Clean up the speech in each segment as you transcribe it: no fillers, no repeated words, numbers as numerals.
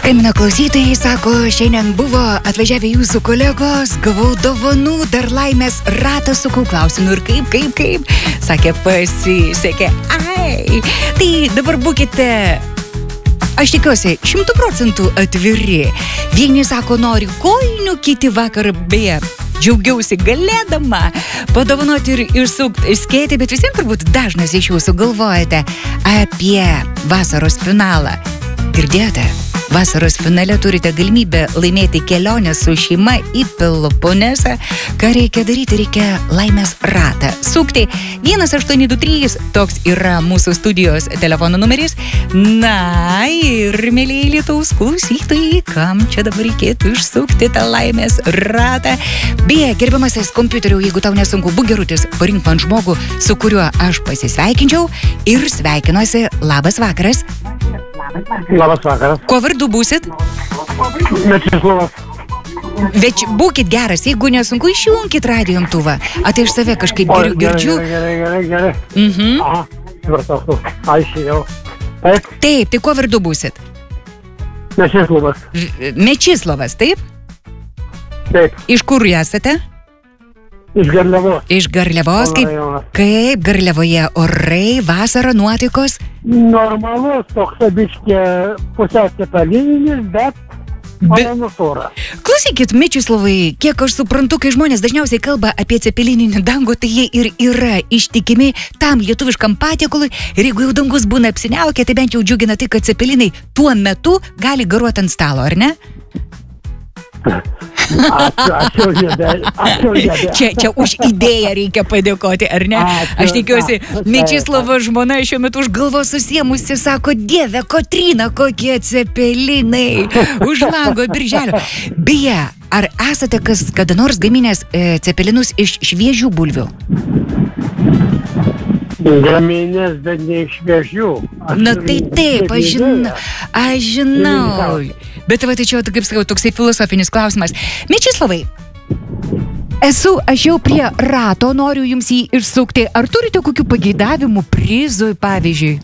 Skambino klausytojai, sako, šiandien buvo atvažiavę jūsų kolegos, gavau dovanų, dar laimės ratą sukau, klausimų ir kaip. Sakė, pasisekė. Ai, tai dabar būkite, aš tikiuosi, 100% atviri. Vieni sako, nori kojinių, kiti vakar beje. Džiaugiausi galėdama padovanoti ir išsukti skėtį, bet visiems turbūt dažnas iš jūsų galvojate apie vasaros finalą. Girdėjote? Vasaros finale turite galimybę laimėti kelionę su šeima į Peloponesą. Ką reikia daryti? Reikia laimės ratą sukti. 1823, toks yra mūsų studijos telefono numeris. Na ir, mėlyje Lietuvos klausytojai, kam čia dabar reikėtų išsukti tą laimės ratą? Beje, gerbiamasis kompiuteriu, jeigu tau nesunku, būk gerutis, parink man žmogų, su kuriuo aš pasisveikinčiau ir sveikinuosi. Labas vakaras. Labas vakaras. Kuo vardu būsit? Mečislovas. Būkit geras, jeigu nesunku, išjunkit radijo imtuvą. Tai aš save kažkaip girdžiu. Gerai. Aha, tvirtau. Aiškiai jau. Taip? Taip, tai kuo vardu būsit? Mečislovas. Mečislovas, taip? Taip. Iš kur esate? Iš Garliavos. Iš Garliavos, kaip Garliavoje orai, vasara, nuotaikos? Normalus, toks abiškė pusiau cepelininis, bet malonus oras. Klausykit, Mečislovai, kiek aš suprantu, kai žmonės dažniausiai kalba apie cepelininį dangų, tai jie ir yra ištikimi tam lietuviškam patiekalui. Ir jeigu jau dangus būna apsiniaukę, tai bent jau džiugina tai, kad cepelinai tuo metu gali garuoti ant stalo, ar ne? Ačiū idėją. Čia už idėją reikia padėkoti, ar ne? Aš tikiuosi, Mečislovo žmona šiuo metu už galvos susiemusi sako, Dieve, Kotryna, kokie cepelinai už lango birželio. Beje, ar esate kada nors gaminęs cepelinus iš šviežių bulvių? Gaminės, bet ne iš šviežių. Na tai taip, aš žinau. Bet va, tai čia, kaip sakau, toksai filosofinis klausimas. Mečislovai, aš jau prie rato, noriu jums jį išsukti. Ar turite kokių pageidavimų prizui, pavyzdžiui?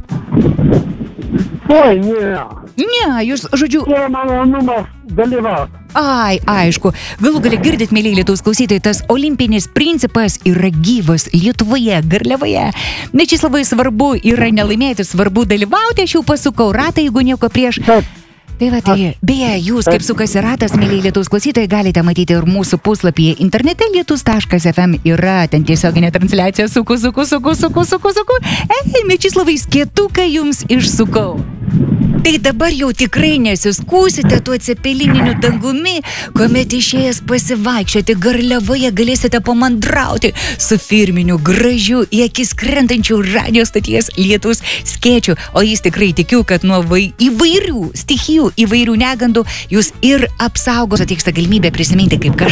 Oi, ne. Ne, jūs, žodžiu... Tai malonumas dalyvauti. Ai, aišku. Galų gali girdit, mėlyje Lietuvos klausytojai, tas olimpinis principas yra gyvas Lietuvoje, Garliavoje. Mečislovai, svarbu yra nelaimėti, svarbu dalyvauti. Aš jau pasukau ratą, jeigu nieko prieš... Tai va, tai, beje, jūs kaip sukasi ratas, mėlyje Lietuvos klausytojai, galite matyti ir mūsų puslapyje internete lietus.fm yra ten tiesioginė transliacija, suku. Mečislovai, skėtuką jums išsukau. Tai dabar jau tikrai nesiskūsite tuo cepelininiu dangumi, kuomet išėjęs pasivaikščioti Garliavoje galėsite pamandrauti su firminiu, gražiu, į akis krentančiu radijo stoties Lietus skėčiu. O jis tikrai tikiu, kad nuo įvairių stichijų, įvairių negandų jūs ir apsaugos, ateiksta galimybė prisiminti, kaip